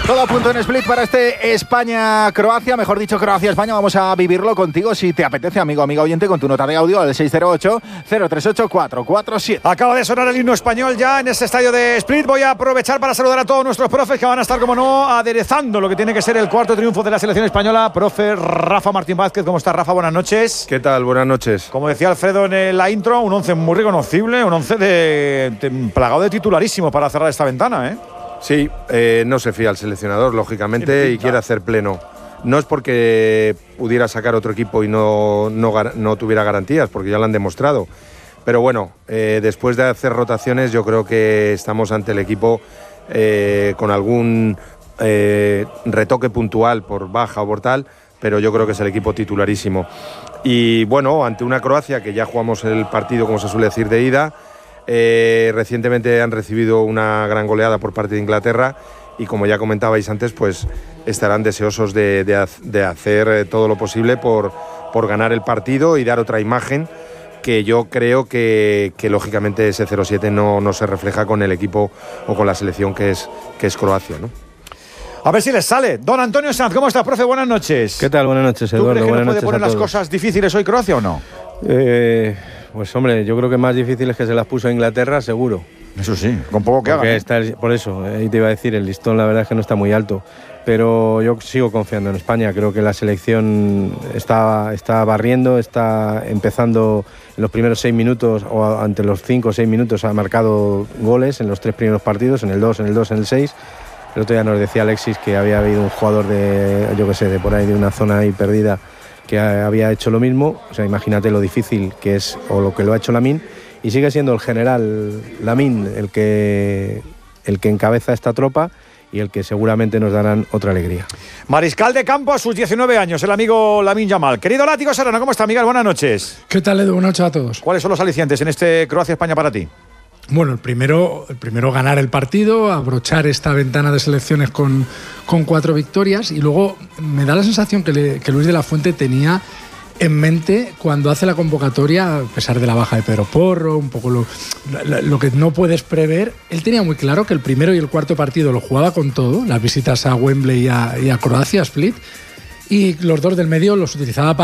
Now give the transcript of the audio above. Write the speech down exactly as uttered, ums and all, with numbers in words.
Todo a punto en Split para este España-Croacia, mejor dicho Croacia-España. Vamos a vivirlo contigo si te apetece, amigo, amiga oyente, con tu nota de audio al seis cero ocho, cero tres ocho, cuatro cuatro siete. Acaba de sonar el himno español ya en este estadio de Split. Voy a aprovechar para saludar a todos nuestros profes que van a estar, como no, aderezando lo que tiene que ser el cuarto triunfo de la selección española. Profe Rafa Martín Vázquez, ¿cómo estás, Rafa? Buenas noches. ¿Qué tal? Buenas noches. Como decía Alfredo en la intro, un once muy reconocible, un once de, de plagado de titularísimo para cerrar esta ventana, ¿eh? Sí, eh, no se fía al seleccionador, lógicamente, sí, y quiere hacer pleno. No es porque pudiera sacar otro equipo y no, no, no tuviera garantías, porque ya lo han demostrado. Pero bueno, eh, después de hacer rotaciones, yo creo que estamos ante el equipo eh, con algún eh, retoque puntual por baja o por tal, pero yo creo que es el equipo titularísimo. Y bueno, ante una Croacia que ya jugamos el partido, como se suele decir, de ida. Eh, recientemente han recibido una gran goleada por parte de Inglaterra y, como ya comentabais antes, pues estarán deseosos de, de, de hacer todo lo posible por, por ganar el partido y dar otra imagen que yo creo que, que lógicamente ese cero siete no, no se refleja con el equipo o con la selección que es, que es Croacia, ¿no? A ver si les sale. Don Antonio Sanz, ¿cómo está, profe? Buenas noches. ¿Qué tal? Buenas noches, Eduardo. ¿Tú crees que Buenas no puede noches poner a las todos. cosas difíciles hoy Croacia o no? Eh, pues hombre, yo creo que más difícil es que se las puso a Inglaterra, seguro. Eso sí, con poco que haga. Está, por eso, ahí te iba a decir, el listón la verdad es que no está muy alto. Pero yo sigo confiando en España. Creo que la selección está, está barriendo, está empezando en los primeros seis minutos o ante los cinco o seis minutos ha marcado goles en los tres primeros partidos, en el dos, en el dos, en el seis. El otro día nos decía Alexis que había habido un jugador de, yo qué sé, de por ahí, de una zona ahí perdida, que había hecho lo mismo. O sea, imagínate lo difícil que es o lo que lo ha hecho Lamine, y sigue siendo el general Lamine el que, el que encabeza esta tropa y el que seguramente nos darán otra alegría. Mariscal de campo a sus diecinueve años, el amigo Lamine Yamal. Querido Látigo Serrano, ¿cómo está, Miguel? Buenas noches. ¿Qué tal, Edu? Buenas noches a todos. ¿Cuáles son los alicientes en este Croacia-España para ti? Bueno, el primero, el primero ganar el partido, abrochar esta ventana de selecciones con, con cuatro victorias, y luego me da la sensación que, le, que Luis de la Fuente tenía en mente cuando hace la convocatoria, a pesar de la baja de Pedro Porro, un poco lo, lo, lo que no puedes prever. Él tenía muy claro que el primero y el cuarto partido lo jugaba con todo, las visitas a Wembley y a, y a Croacia, a Split, y los dos del medio los utilizaba para